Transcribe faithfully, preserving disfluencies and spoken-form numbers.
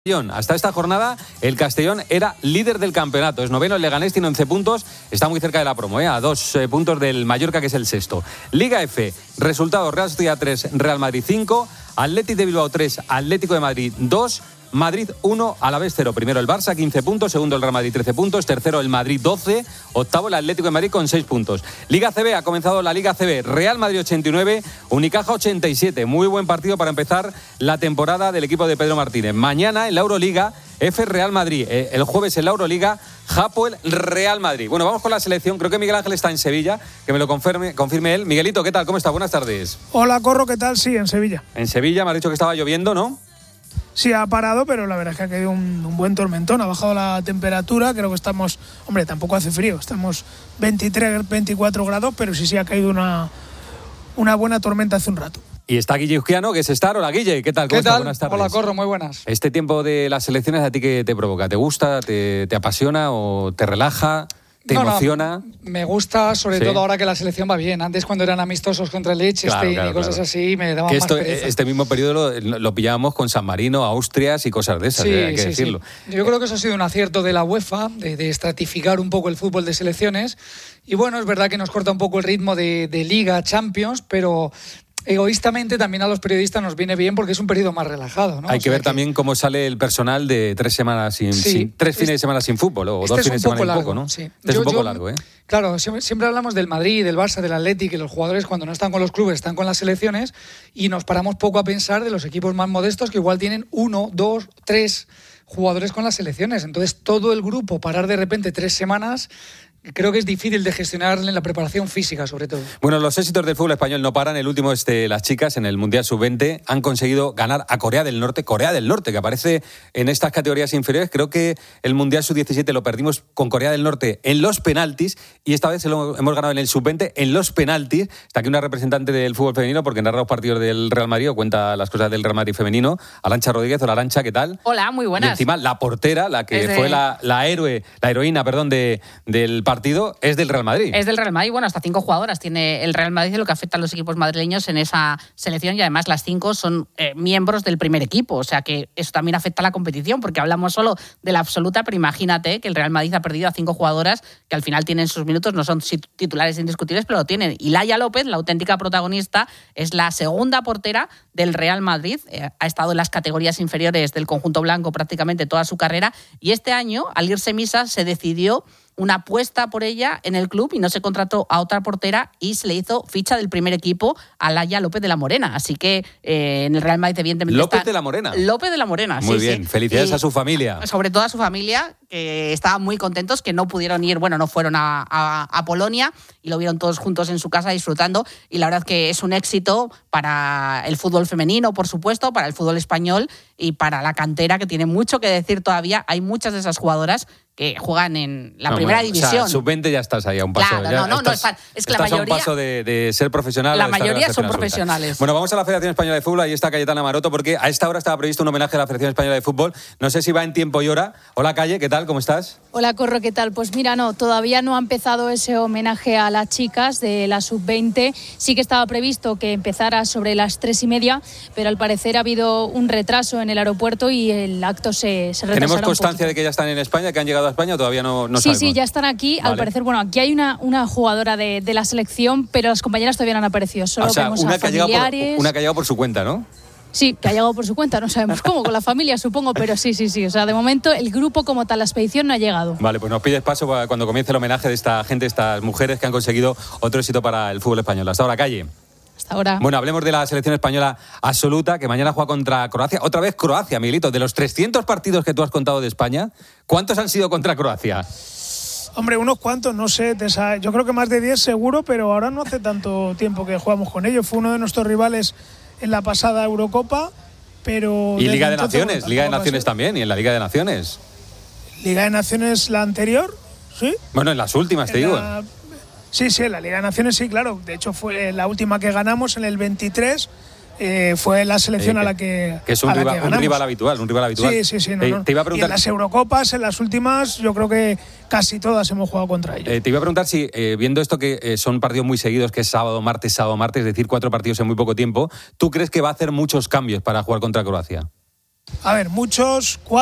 Hasta esta jornada el Castellón era líder del campeonato, es noveno, el Leganés tiene once puntos, está muy cerca de la promo, ¿eh? a dos eh, puntos del Mallorca, que es el sexto. Liga F, resultados: Real Sociedad tres, Real Madrid cinco, Athletic de Bilbao tres, Atlético de Madrid dos, Madrid uno, Alavés cero. Primero el Barça, quince puntos, segundo el Real Madrid, trece puntos, tercero el Madrid, doce, octavo el Atlético de Madrid con seis puntos. Liga C B, ha comenzado la Liga C B, Real Madrid ochenta y nueve, Unicaja ochenta y siete. Muy buen partido para empezar la temporada del equipo de Pedro Martínez. Mañana en la Euroliga, F Real Madrid. Eh, el jueves en la Euroliga, Hapoel Real Madrid. Bueno, vamos con la selección. Creo que Miguel Ángel está en Sevilla, que me lo confirme, confirme él. Miguelito, ¿qué tal? ¿Cómo está? Buenas tardes. Hola, Corro, ¿qué tal? Sí, en Sevilla. En Sevilla, me has dicho que estaba lloviendo, ¿no? Sí, ha parado, pero la verdad es que ha caído un, un buen tormentón. Ha bajado la temperatura, creo que estamos... Hombre, tampoco hace frío, estamos veintitrés, veinticuatro grados, pero sí, sí ha caído una, una buena tormenta hace un rato. Y está Guille Uzquiano, que es Star. Hola, Guille, ¿qué tal? ¿Qué tal? Buenas tardes. Hola, Corro, muy buenas. Este tiempo de las selecciones, ¿a ti qué te provoca? ¿Te gusta, te, te apasiona o te relaja? ¿Te no, emociona? No, me gusta, sobre ¿Sí? todo ahora que la selección va bien. Antes, cuando eran amistosos contra el Liechtenstein claro, claro, y cosas claro. así, me daban que más esto, pereza. Este mismo periodo lo, lo pillábamos con San Marino, Austrias y cosas de esas, sí, eh, hay que sí, decirlo. Sí. Yo creo que eso ha sido un acierto de la UEFA, de, de estratificar un poco el fútbol de selecciones. Y bueno, es verdad que nos corta un poco el ritmo de, de Liga, Champions, pero... egoístamente también a los periodistas nos viene bien porque es un periodo más relajado, ¿no? Hay o que sea ver que... también cómo sale el personal de tres semanas sin, sí, sin tres fines este, de semana sin fútbol o este dos fines de semana largo, y poco, ¿no? Sí. Este yo, es un poco yo, largo, ¿eh? Claro, siempre, siempre hablamos del Madrid, del Barça, del Athletic, que los jugadores cuando no están con los clubes están con las selecciones y nos paramos poco a pensar de los equipos más modestos que igual tienen uno, dos, tres jugadores con las selecciones. Entonces todo el grupo parar de repente tres semanas... creo que es difícil de gestionar en la preparación física, sobre todo. Bueno, los éxitos del fútbol español no paran. El último es de las chicas en el Mundial sub veinte. Han conseguido ganar a Corea del Norte. Corea del Norte, que aparece en estas categorías inferiores. Creo que el Mundial sub diecisiete lo perdimos con Corea del Norte en los penaltis y esta vez lo hemos ganado en el sub veinte en los penaltis. Está aquí una representante del fútbol femenino porque narra los partidos del Real Madrid o cuenta las cosas del Real Madrid femenino. Arantxa Rodríguez. Hola, Arantxa, ¿qué tal? Hola, muy buenas. Y encima la portera, la que de... fue la, la héroe, la heroína, perdón, de, del partido, es del Real Madrid. Es del Real Madrid. Bueno, hasta cinco jugadoras tiene el Real Madrid, lo que afecta a los equipos madrileños en esa selección, y además las cinco son eh, miembros del primer equipo, o sea que eso también afecta a la competición, porque hablamos solo de la absoluta, pero imagínate que el Real Madrid ha perdido a cinco jugadoras que al final tienen sus minutos, no son titulares indiscutibles, pero lo tienen. Y Laia López, la auténtica protagonista, es la segunda portera del Real Madrid, eh, ha estado en las categorías inferiores del conjunto blanco prácticamente toda su carrera, y este año, al irse Misa, se decidió una apuesta por ella en el club y no se contrató a otra portera y se le hizo ficha del primer equipo a Laia López de la Morena. Así que eh, en el Real Madrid evidentemente López está... de la Morena. López de la Morena, muy sí, bien, sí. felicidades y a su familia. Sobre todo a su familia, que estaban muy contentos, que no pudieron ir, bueno, no fueron a, a, a Polonia y lo vieron todos juntos en su casa disfrutando, y la verdad que es un éxito para el fútbol femenino, por supuesto, para el fútbol español y para la cantera, que tiene mucho que decir todavía. Hay muchas de esas jugadoras que juegan en la no, primera bueno, división. O sea, sub veinte ya estás ahí a un paso. Claro, ya no, no, estás, no, es, es que la estás mayoría... a un paso de, de ser profesional. La de estar mayoría en la son absoluta. profesionales. Bueno, vamos a la Federación Española de Fútbol. Ahí está Cayetana Maroto, porque a esta hora estaba previsto un homenaje a la Federación Española de Fútbol. No sé si va en tiempo y hora. Hola, Calle, ¿qué tal? ¿Cómo estás? Hola, Corro, ¿qué tal? Pues mira, no, todavía no ha empezado ese homenaje a las chicas de la sub veinte. Sí que estaba previsto que empezara sobre las tres y media, pero al parecer ha habido un retraso en el aeropuerto y el acto se, se retrasará. ¿Tenemos constancia de que ya están en España, que han llegado a España, o todavía no, no sí, sabemos? Sí, ya están aquí. Vale. Al parecer, bueno, aquí hay una, una jugadora de, de la selección, pero las compañeras todavía no han aparecido. Solo o sea, vemos una a que familiares. Por, una que ha llegado por su cuenta, ¿no? Sí, que ha llegado por su cuenta, no sabemos cómo, con la familia supongo, pero sí, sí, sí. O sea, de momento el grupo como tal, la expedición no ha llegado. Vale, pues nos pides paso para cuando comience el homenaje de esta gente, estas mujeres que han conseguido otro éxito para el fútbol español. Hasta ahora, Calle. Hasta ahora. Bueno, hablemos de la selección española absoluta, que mañana juega contra Croacia. Otra vez Croacia, Miguelito. De los trescientos partidos que tú has contado de España, ¿cuántos han sido contra Croacia? Hombre, unos cuantos, no sé, yo creo que más de diez seguro, pero ahora no hace tanto tiempo que jugamos con ellos. Fue uno de nuestros rivales en la pasada Eurocopa, pero... Y Liga de Naciones, Liga de Naciones también, y en la Liga de Naciones. ¿Liga de Naciones la anterior? Sí. Bueno, en las últimas, te digo. La... Sí, sí, en la Liga de Naciones sí, claro. De hecho, fue la última que ganamos en el veintitrés. Eh, fue la selección eh, que, a la que que es un, rival, que un rival habitual, un rival habitual. Sí, sí, sí. No, eh, no. Te iba a preguntar... Y en las Eurocopas, en las últimas, yo creo que casi todas hemos jugado contra ellos. Eh, te iba a preguntar si, eh, viendo esto que eh, son partidos muy seguidos, que es sábado, martes, sábado, martes, es decir, cuatro partidos en muy poco tiempo, ¿tú crees que va a hacer muchos cambios para jugar contra Croacia? A ver, muchos...